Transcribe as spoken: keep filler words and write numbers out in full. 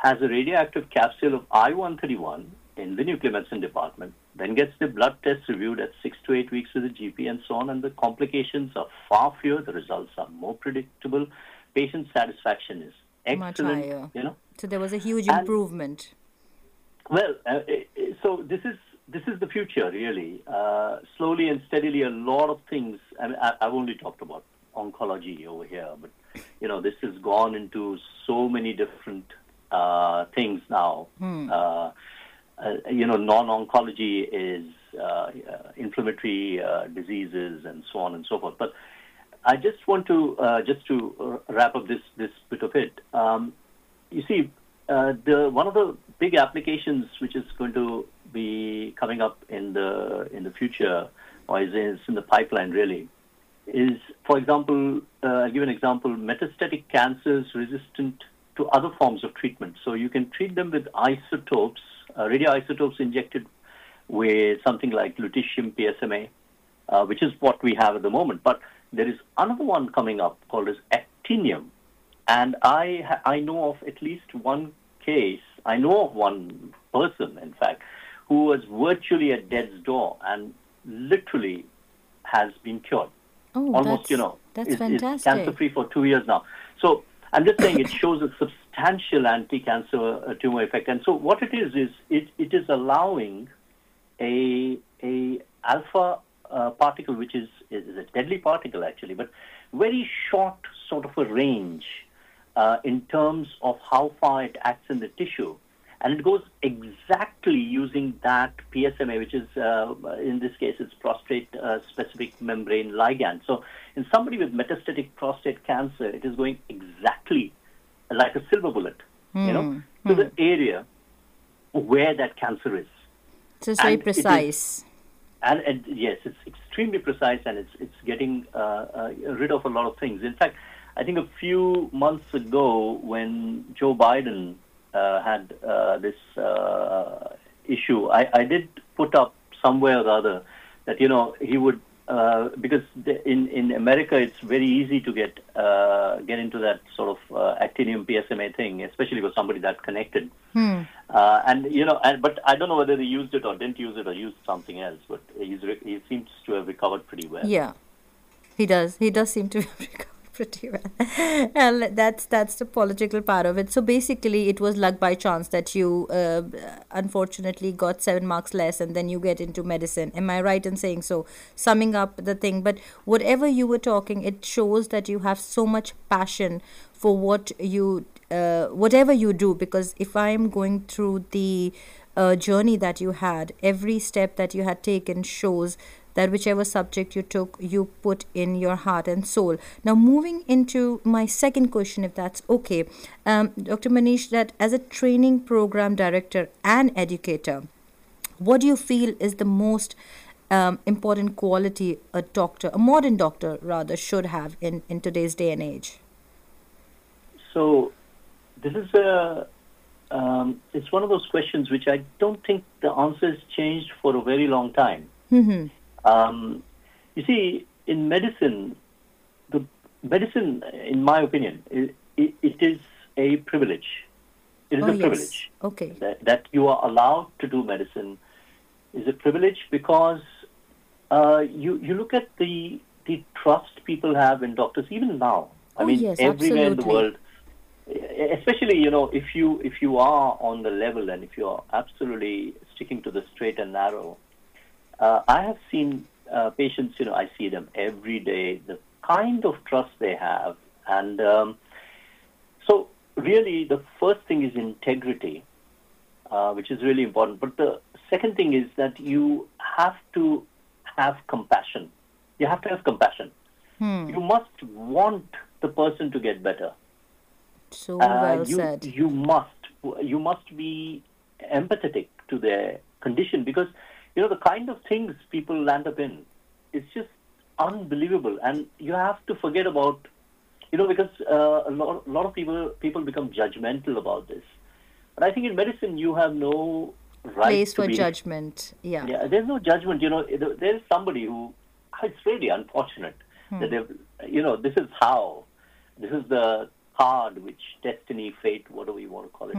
has a radioactive capsule of I one thirty-one in the nuclear medicine department, then gets the blood test reviewed at six to eight weeks with the G P and so on, and the complications are far fewer, the results are more predictable, patient satisfaction is Much excellent, higher. you know. So there was a huge And improvement. well, uh, eh, eh, so this is this is the future, really. Uh, slowly and steadily, a lot of things. I mean, I, I've only talked about oncology over here, but you know, this has gone into so many different uh, things now. Uh, uh, you know, non-oncology is uh, uh, inflammatory uh, diseases and so on and so forth. But I just want to uh, just to uh, wrap up this this bit of it. Um, you see, uh, the one of the big applications which is going to be coming up in the in the future, or is, is in the pipeline really, is, for example, uh, I'll give an example: metastatic cancers resistant to other forms of treatment. So you can treat them with isotopes, uh, radioisotopes injected with something like lutetium P S M A, uh, which is what we have at the moment. But there is another one coming up called as actinium, and I ha- I know of at least one case. I know of one person, in fact, who was virtually at death's door and literally has been cured. Oh, Almost, you that's know, that's is, is fantastic. cancer-free for two years now. So I'm just saying it shows a substantial anti-cancer uh, tumor effect. And so what it is, is it, it is allowing a, a alpha uh, particle, which is, is a deadly particle actually, but very short sort of a range uh, in terms of how far it acts in the tissue. And it goes exactly using that P S M A, which is, uh, in this case, it's prostate-specific uh, membrane ligand. So in somebody with metastatic prostate cancer, it is going exactly like a silver bullet, Hmm. you know, to the area where that cancer is. So it's very And it is- precise. And, and yes, it's extremely precise, and it's it's getting uh, uh, rid of a lot of things. In fact, I think a few months ago, when Joe Biden uh, had uh, this uh, issue, I, I did put up somewhere or the other that, you know, he would, uh, because the, in, in America it's very easy to get uh, get into that sort of uh, actinium P S M A thing, especially for somebody that's connected. Hmm. Uh, and, you know, and, but I don't know whether they used it or didn't use it or used something else, but he's re- he seems to have recovered pretty well. Yeah, he does. He does seem to have recovered pretty well. And that's that's the political part of it. So basically, it was luck by chance that you uh, unfortunately got seven marks less, and then you get into medicine. Am I right in saying so? Summing up the thing, but whatever you were talking, it shows that you have so much passion for what you, uh, whatever you do. Because if I am going through the uh, journey that you had, every step that you had taken shows that whichever subject you took, you put in your heart and soul. Now, moving into my second question, if that's okay, um, Doctor Manish, that as a training program director and educator, what do you feel is the most um, important quality a doctor, a modern doctor rather, should have in, in today's day and age? So this is a, um, it's one of those questions which I don't think the answer has changed for a very long time. Mm-hmm. Um, you see, in medicine, the medicine, in my opinion, it, it, it is a privilege. It is Oh, a yes. privilege Okay. that, that you are allowed to do medicine. Is a privilege because uh, you you look at the the trust people have in doctors even now. I Oh, mean, yes, everywhere in the absolutely. world, especially, you know, if you if you are on the level and if you are absolutely sticking to the straight and narrow. Uh, I have seen uh, patients, you know, I see them every day, the kind of trust they have. And um, so really the first thing is integrity, uh, which is really important. But the second thing is that you have to have compassion. You have to have compassion. Hmm. You must want the person to get better. So Uh, well you, said. you must, you must be empathetic to their condition because, you know, the kind of things people land up in, it's just unbelievable. And you have to forget about, you know, because uh, a, lot, a lot of people people become judgmental about this. But I think in medicine, you have no right Place to for be... judgment. Yeah. Yeah, there's no judgment. You know, there's somebody who, it's really unfortunate that they've, you know, this is how, this is the card which destiny, fate, whatever you want to call it,